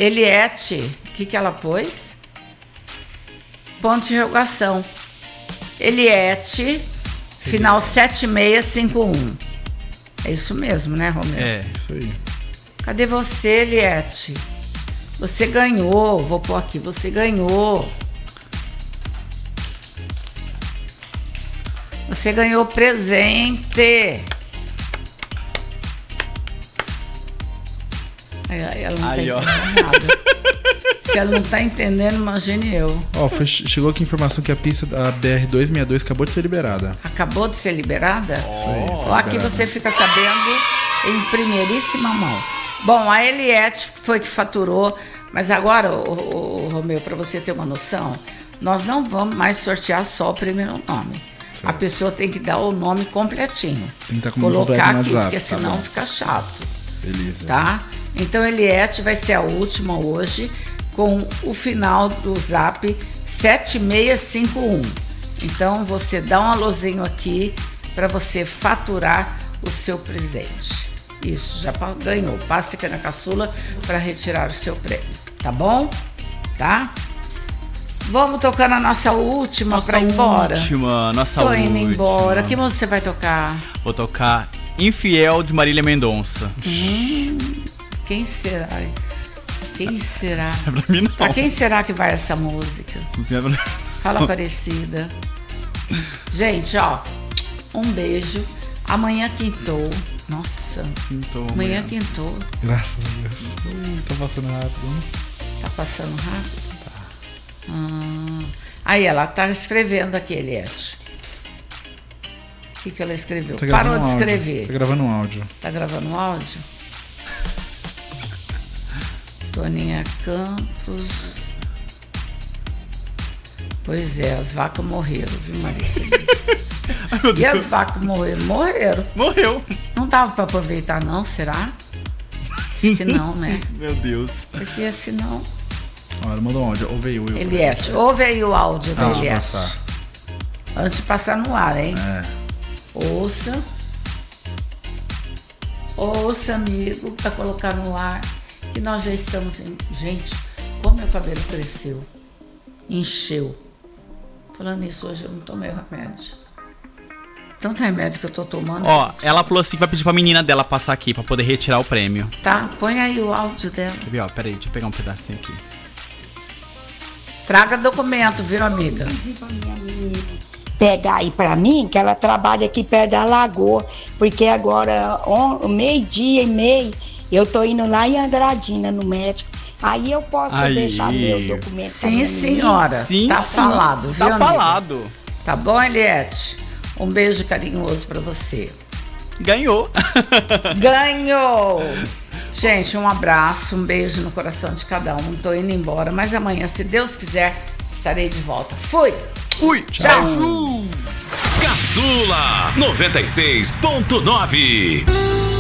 Eliette, o que ela pôs? Ponto de interrogação. Eliette, final 7651. É isso mesmo, né, Romeu? É, isso aí. Cadê você, Eliette? Você ganhou, vou pôr aqui, você ganhou. Você ganhou presente. Ela não tá entendendo nada. Se ela não tá entendendo, imagine eu. Chegou aqui a informação que a pista da BR-262 acabou de ser liberada. Acabou de ser liberada? Isso aí, aqui você fica sabendo em primeiríssima mão. Bom, a Eliette foi que faturou, mas agora, o Romeu, para você ter uma noção, nós não vamos mais sortear só o primeiro nome. Certo. A pessoa tem que dar o nome completinho. Tem que estar colocar aqui, WhatsApp, porque senão fica chato. Beleza. Tá? Então, Eliette vai ser a última hoje, com o final do zap 7651. Então, você dá um alôzinho aqui para você faturar o seu presente. Isso, já ganhou. Passe aqui na caçula para retirar o seu prêmio. Tá bom? Tá? Vamos tocar na nossa última para ir embora. Tô indo embora. Que música você vai tocar? Vou tocar Infiel, de Marília Mendonça. Quem será? Quem será? Não é pra mim, não. Pra quem será que vai essa música? Fala, Aparecida. Gente, ó, um beijo. Amanhã quintou. Nossa, amanhã quintou. Graças a Deus. Tá passando rápido, né? Tá passando rápido? Tá. Aí ela tá escrevendo aqui, Eliette. O que ela escreveu? Parou de escrever. Tá gravando um áudio. Tá gravando um áudio? Toninha Campos. Pois é, as vacas morreram, viu, Marisa? E as vacas morreram? Morreu. Não dava pra aproveitar, não, será? Acho que não, né? Meu Deus. Porque senão... Olha, mandou um áudio. Ouve aí, Will. Eliette, ouve aí o áudio da Eliette. Passar. Antes de passar no ar, hein? É. Ouça. Ouça, amigo, pra colocar no ar. Que nós já estamos em... Gente, como meu cabelo cresceu. Encheu. Falando nisso, hoje eu não tomei o remédio. Tanto remédio que eu tô tomando. Ela falou assim que vai pedir pra menina dela passar aqui pra poder retirar o prêmio. Tá, põe aí o áudio dela. Quer ver, peraí, deixa eu pegar um pedacinho aqui. Traga documento, viu, amiga? Pegar aí pra mim, que ela trabalha aqui perto da lagoa, porque agora, 12:30, eu tô indo lá em Andradina, no médico. Aí eu posso deixar meu documento. Sim, senhora. Sim, tá sim. falado, viu, Tá amiga? falado. Tá bom, Eliette? Um beijo carinhoso pra você. Ganhou. Ganhou! Gente, um abraço, um beijo no coração de cada um. Tô indo embora, mas amanhã, se Deus quiser, estarei de volta. Fui! Tchau! Caçula 96.9